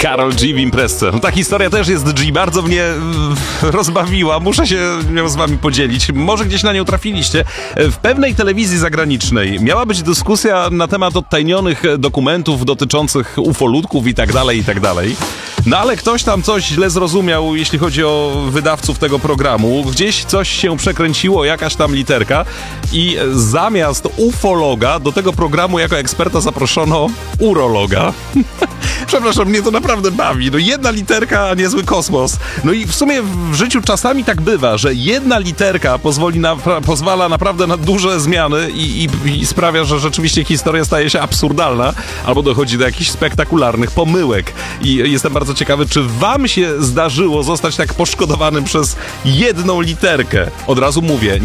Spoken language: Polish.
Karol G w imprezce. No, ta historia też jest G, bardzo mnie rozbawiła. Muszę się nią z wami podzielić. Może gdzieś na nią trafiliście. W pewnej telewizji zagranicznej miała być dyskusja na temat odtajnionych dokumentów dotyczących ufolutków i tak dalej, i tak dalej. No ale ktoś tam coś źle zrozumiał, jeśli chodzi o wydawców tego programu. Gdzieś coś się przekręciło, jakaś tam literka i zamiast ufologa do tego programu jako eksperta zaproszono urologa. Przepraszam, mnie to naprawdę bawi. No jedna literka, a niezły kosmos. No i w sumie w życiu czasami tak bywa, że jedna literka pozwala naprawdę na duże zmiany i sprawia, że rzeczywiście historia staje się absurdalna albo dochodzi do jakichś spektakularnych pomyłek. I jestem bardzo ciekawy, czy wam się zdarzyło zostać tak poszkodowanym przez jedną literkę. Od razu mówię,